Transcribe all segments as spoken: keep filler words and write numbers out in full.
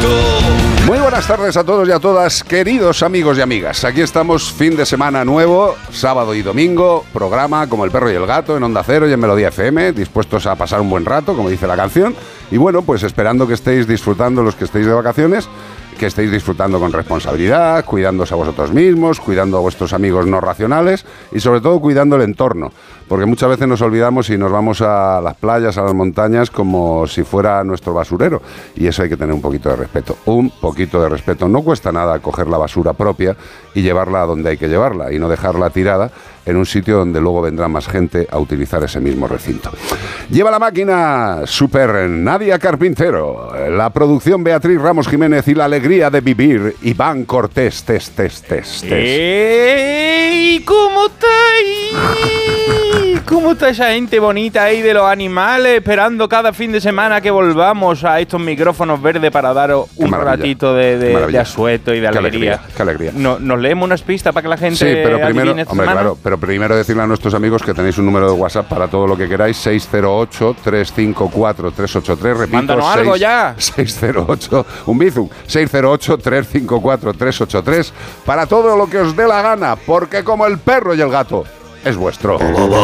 Muy buenas tardes a todos y a todas, queridos amigos y amigas. Aquí estamos, fin de semana nuevo, sábado y domingo, programa como El Perro y el Gato en Onda Cero y en Melodía F M, dispuestos a pasar un buen rato, como dice la canción. Y bueno, pues esperando que estéis disfrutando los que estéis de vacaciones, que estéis disfrutando con responsabilidad, cuidándose a vosotros mismos, cuidando a vuestros amigos no racionales y sobre todo cuidando el entorno, porque muchas veces nos olvidamos y nos vamos a las playas, a las montañas como si fuera nuestro basurero, y eso hay que tener un poquito de respeto, un poquito de respeto. No cuesta nada coger la basura propia y llevarla a donde hay que llevarla y no dejarla tirada en un sitio donde luego vendrá más gente a utilizar ese mismo recinto. Lleva la máquina Super Nadia Carpintero, la producción Beatriz Ramos Jiménez y la alegría de vivir Iván Cortés, tes, tes, tes, tes. ¡Ey! ¿Cómo estáis? ¿Cómo está esa gente bonita ahí de los animales esperando cada fin de semana que volvamos a estos micrófonos verdes para daros un ratito de, de, de asueto y de qué alegría? alegría? Qué alegría. No, ¿Nos leemos unas pistas para que la gente sí, pero primero, esta hombre, semana? Claro, pero primero decirle a nuestros amigos que tenéis un número de WhatsApp para todo lo que queráis, seis cero ocho, tres cinco cuatro, tres ocho tres, repito, Mándanos seis, algo ya. seis cero ocho, un bizum, seis cero ocho, tres cinco cuatro, tres ocho tres, para todo lo que os dé la gana, porque como El Perro y el Gato es vuestro.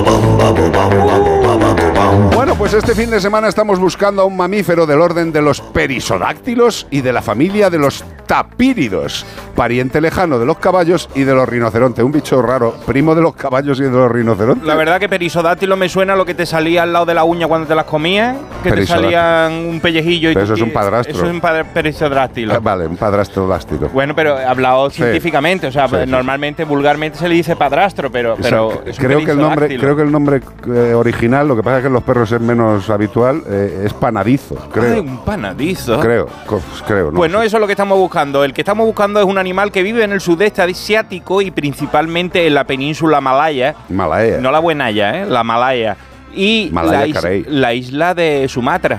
Bueno, pues este fin de semana estamos buscando a un mamífero del orden de los perisodáctilos y de la familia de los tapíridos, pariente lejano de los caballos y de los rinocerontes. Un bicho raro, primo de los caballos y de los rinocerontes. La verdad que perisodáctilo me suena a lo que te salía al lado de la uña cuando te las comías, que te salían un pellejillo y pero tú, eso es un padrastro. Eso es un padr- perisodáctilo. Ah, vale, un padrastro dáctilo. Bueno, pero hablado sí. científicamente, o sea, sí, normalmente, sí. vulgarmente se le dice padrastro, pero, pero o sea, es un creo que el nombre, creo que el nombre eh, original, lo que pasa es que en los perros es menos habitual, eh, es panadizo, creo. Ay, un panadizo. Creo, pues, creo, no. Pues no, sé. eso es lo que estamos buscando. El que estamos buscando es un animal que vive en el sudeste asiático y principalmente en la península malaya. Malaya. No la buenaya, ¿eh? La malaya. Y Malaya, la, is- caray. la isla de Sumatra.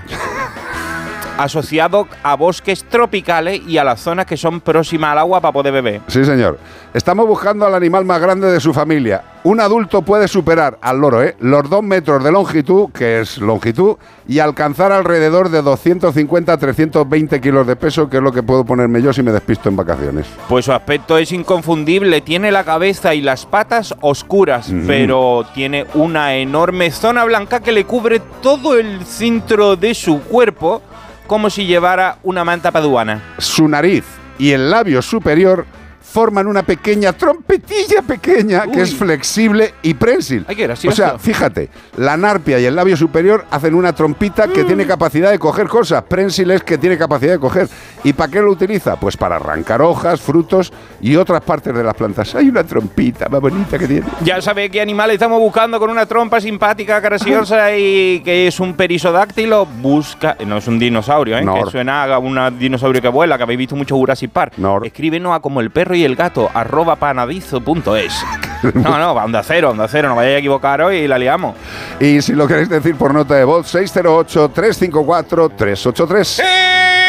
Asociado a bosques tropicales y a las zonas que son próximas al agua para poder beber. Sí, señor. Estamos buscando al animal más grande de su familia. Un adulto puede superar al loro, ¿eh? los dos metros de longitud, que es longitud, y alcanzar alrededor de doscientos cincuenta a trescientos veinte kilos de peso, que es lo que puedo ponerme yo si me despisto en vacaciones. Pues su aspecto es inconfundible. Tiene la cabeza y las patas oscuras, mm. pero tiene una enorme zona blanca que le cubre todo el centro de su cuerpo, como si llevara una manta paduana. Su nariz y el labio superior forman una pequeña trompetilla pequeña Uy. que es flexible y prensil. Ay, qué gracioso. O sea, fíjate, la narpia y el labio superior hacen una trompita mm. que tiene capacidad de coger cosas. Prensil es que tiene capacidad de coger. ¿Y para qué lo utiliza? Pues para arrancar hojas, frutos y otras partes de las plantas. Hay una trompita más bonita que tiene. Ya sabe qué animal estamos buscando con una trompa simpática, graciosa y que es un perisodáctilo. Busca... No es un dinosaurio, ¿eh? Nor. Que suena a un dinosaurio que vuela, que habéis visto mucho Jurassic Park. Nor. Escríbenos a como el perro y el gato, arroba panadizo punto es. No, no, onda cero, onda cero, no vayáis a equivocaros y la liamos. Y si lo queréis decir por nota de voz, seis cero ocho, tres cinco cuatro, tres ocho tres. ¡Eh!